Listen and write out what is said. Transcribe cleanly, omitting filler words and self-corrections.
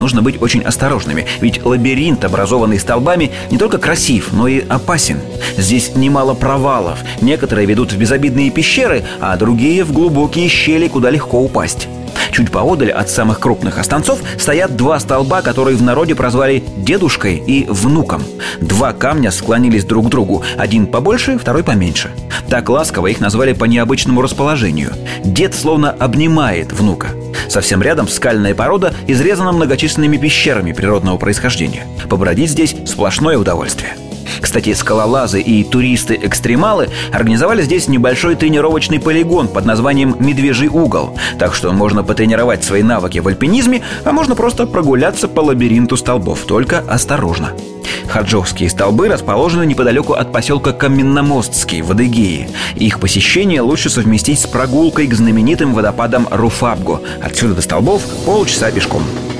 нужно быть очень осторожными, ведь лабиринт, образованный столбами, не только красив, но и опасен. Здесь немало провалов. Некоторые ведут в безобидные пещеры, а другие в глубокие щели, куда легко упасть. Чуть поодаль от самых крупных останцов стоят два столба, которые в народе прозвали «дедушкой» и «внуком». Два камня склонились друг к другу, один побольше, второй поменьше. Так ласково их назвали по необычному расположению. Дед словно обнимает внука. Совсем рядом скальная порода изрезана многочисленными пещерами природного происхождения. Побродить здесь сплошное удовольствие. Кстати, скалолазы и туристы-экстремалы организовали здесь небольшой тренировочный полигон под названием «Медвежий угол». Так что можно потренировать свои навыки в альпинизме, а можно просто прогуляться по лабиринту столбов, только осторожно. Хаджовские столбы расположены неподалеку от поселка Каменномостский в Адыгее. Их посещение лучше совместить с прогулкой к знаменитым водопадам Руфабго. Отсюда до столбов полчаса пешком.